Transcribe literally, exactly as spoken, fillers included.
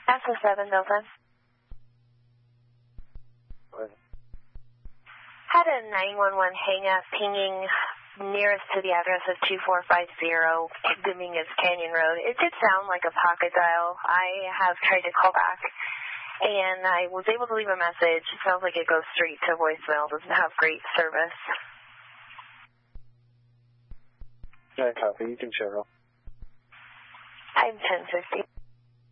S O seven, Delta. What? Had a nine one one hang-up pinging nearest to the address of two four five zero Dominguez Canyon Road. It did sound like a pocket dial. I have tried to call back, and I was able to leave a message. It sounds like it goes straight to voicemail. Doesn't have great service. Yeah, copy. You can share. I'm ten fifty.